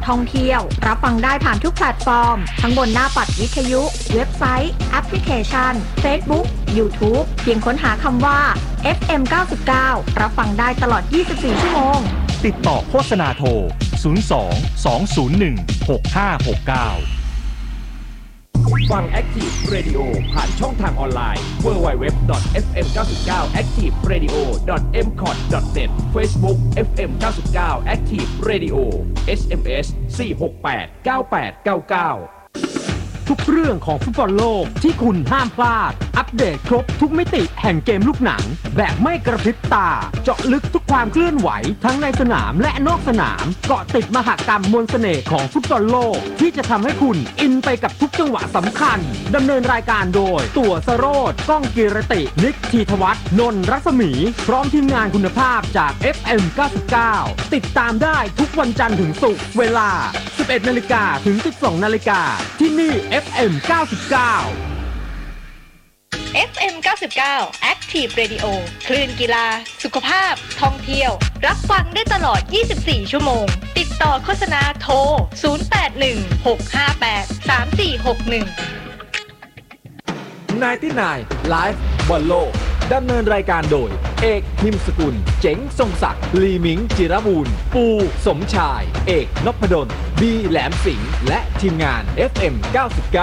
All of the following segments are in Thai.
ท่องเที่ยวรับฟังได้ผ่านทุกแพลตฟอร์มทั้งบนหน้าปัดวิทยุเว็บไซต์แอปพลิเคชัน Facebook YouTube เพียงค้นหาคำว่า FM 99รับฟังได้ตลอด 24 ชั่วโมงติดต่อโฆษณาโทร 02 201 6569 ฟัง Active Radio ผ่านช่องทางออนไลน์ www.fm99activeradio.mcot.net Facebook FM 99 Active Radio SMS 4689899 ทุกเรื่องของฟุตบอลโลกที่คุณห้ามพลาดอัปเดตครบทุกมิติแห่งเกมลูกหนังแบบไม่กระพริบตาเจาะลึกทุกความเคลื่อนไหวทั้งในสนามและนอกสนามเกาะติดมหกรรมมวลเสน่ห์ของฟุตบอลโลกที่จะทำให้คุณอินไปกับทุกจังหวะสำคัญดำเนินรายการโดยตั๋วสโรจน์ก้องกีรตินิกธีธวัฒน์นนท์รัศมีพร้อมทีมงานคุณภาพจาก FM 99ติดตามได้ทุกวันจันทร์ถึงศุกร์เวลา 11 นาฬิกาถึง 12 นาฬิกาที่นี่FM 99 FM 99 Active Radio คลื่นกีฬาสุขภาพท่องเที่ยวรับฟังได้ตลอด 24 ชั่วโมงติดต่อโฆษณาโทร 0816583461 99 Live บอลโลกดำเนินรายการโดยเอกพิมพ์สกุลเจ๋งทรงศักดิ์ลีมิงจิรบูรณ์ปูสมชายเอกนพดลบีแหลมสิงห์และทีมงาน FM 99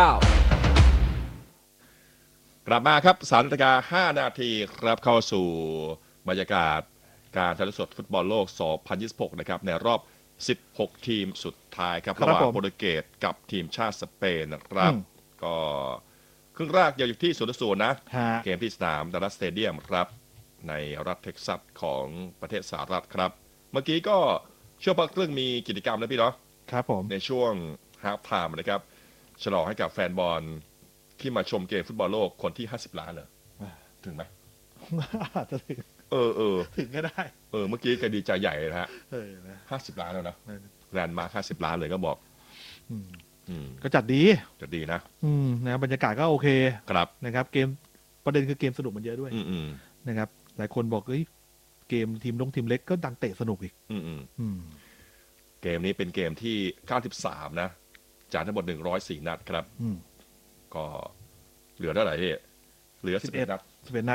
กลับมาครับ3:05 นาทีครับเข้าสู่บรรยากาศการถ่ายทอดสดฟุตบอลโลก 2026 นะครับในรอบ 16 ทีมสุดท้ายครับระหว่างโปรตุเกสกับทีมชาติสเปนนะครับก็ครึ่งแรกอยู่ที่0-0นะเกมที่สนามดัลลัสสเตเดียมครับในรัฐเท็กซัสของประเทศสหรัฐครับเมื่อกี้ก็ช่วงพักครึ่งมีกิจกรรมนะพี่เนาะครับผมในช่วงฮาล์ฟไทม์นะครับฉลองให้กับแฟนบอลที่มาชมเกมฟุตบอลโลกคนที่50 ล้านเลยถึงไหมอาจจะถึงถึงก็ได้เมื่อกี้แกดีใจใหญ่เลยนะฮะ50 ล้านแล้วนะแรนด์มาร์ค50 ล้านเลยก็บอกก็จัดดีนะนะครับบรรยากาศก็โอเคครับนะครับเกมประเด็นคือเกมสนุกมันเยอะด้วยนะครับหลายคนบอกเกมทีมเล็กก็ดันเตะสนุกอีกเกมนี้เป็นเกมที่93นะจากทั้งหมด104 นัดครับก็เหลือเท่าไหร่พี่เหลือ11 นัด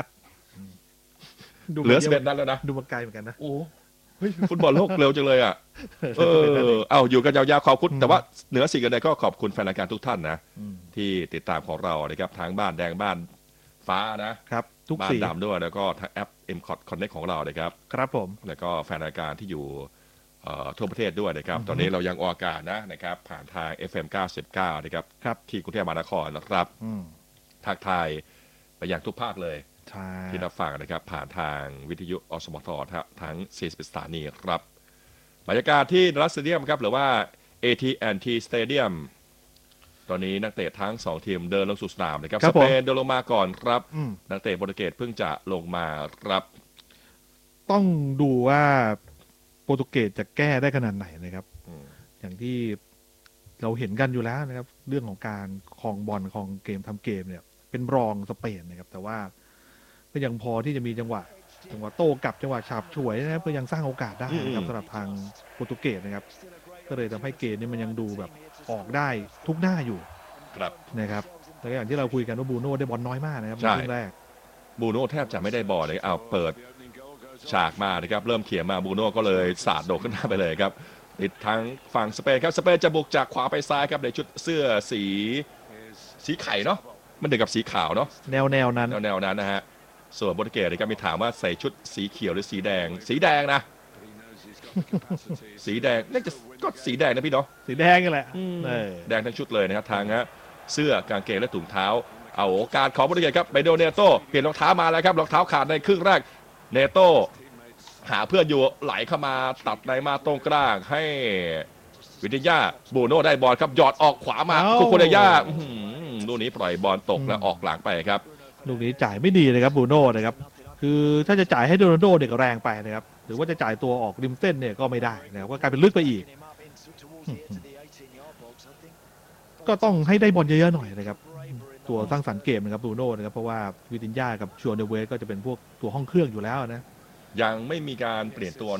เหลือ11 นัดแล้วนะดูมาไกลเหมือนกันนะโอ้เฮ้ยฟุตบอลโลกเร็วจังเลยอ่ะเอาอยู่กันยาวๆขอบคุณแต่ว่าเหนือสิ่งอื่นใดก็ขอบคุณแฟนรายการทุกท่านนะที่ติดตามของเรานะครับทางบ้านแดงบ้านฟ้านะครับทุกบ้านดำด้วยแล้วก็ทางแอป MCOT Connect ของเรานะครับครับผมแล้วก็แฟนรายการที่อยู่ทั่วประเทศด้วยนะครับตอนนี้เรายังออกอากาศนะครับผ่านทาง FM 99นะครับที่กรุงเทพมหานครนะครับทักทายไปยังทุกภาคเลยที่รับฟังนะครับผ่านทางวิทยุอสมททั้ง41 สถานีครับบรรยากาศที่ดัลลัสสเตเดียมครับหรือว่า AT&T Stadium ตอนนี้นักเตะทั้ง2ทีมเดินลงสู่สนามนะครับสเปนเดินลงมาก่อนครับนักเตะโปรตุเกสเพิ่งจะลงมาครับต้องดูว่าโปรตุเกสจะแก้ได้ขนาดไหนนะครับอย่างที่เราเห็นกันอยู่แล้วนะครับเรื่องของการครองบอลครองเกมทำเกมเนี่ยเป็นรองสเปนนะครับแต่ว่าก็ยังพอที่จะมีจังหวะโต้กลับจังหวะฉาบฉวยนะครับก็ยังสร้างโอกาสได้นะครับสำหรับทางโปรตุเกสนะครับก็เลยทำให้เกมนี้มันยังดูแบบออกได้ทุกหน้าอยู่นะครับแต่อย่างที่เราคุยกันว่าบูโน่ได้บอลน้อยมากนะครับในครึ่งแรกบูโน่แทบจะไม่ได้บอลเลยเอาเปิดฉากมานะครับเริ่มเขี่ยมาบูโน่ก็เลยสาดโดดขึ้นหน้าไปเลยครับติดทางฝั่งสเปนครับสเปนจะบุกจากขวาไปซ้ายครับในชุดเสื้อสีไข่เนาะมันเดียวกับสีขาวเนาะแนวนั้นนะฮะส่วนโปรตุเกสนะครับมีถามว่าใส่ชุดสีเขียวหรือสีแดงนะสีแดงน่าจะก็สีแดงนะพี่เนาะสีแดงกันแหละแดงทั้งชุดเลยนะครับทางเสื้อกางเกงและถุงเท้าเอาโอกาสของโปรตุเกสครับไปโดนเนโต้เปลี่ยนรองเท้ามาแล้วครับรองเท้าขาดในครึ่งแรกเนโต้หาเพื่อนอยู่ไหลเข้ามาตัดในมาตรงกลางให้วิทยาบูโน่ได้บอลครับหยอดออกขวามาคุโคเดย่าลูกนี้ปล่อยบอลตกแล้วออกหลังไปครับลูกนี้จ่ายไม่ดีเลยครับบูโน่นะครับคือถ้าจะจ่ายให้โรนัลโดเนี่ยก็แรงไปนะครับหรือว่าจะจ่ายตัวออกริมเส้นเนี่ยก็ไม่ได้นะครับก็กลายเป็นลึกไปอีกก็ต้องให้ได้บอลเยอะๆหน่อยนะครับตัวสร้างสรรค์เกมนะครับบูโน่นะครับเพราะว่าวิตินญากับชัวเนเวสก็จะเป็นพวกตัวห้องเครื่องอยู่แล้วนะยังไม่มีการเปลี่ยนตัว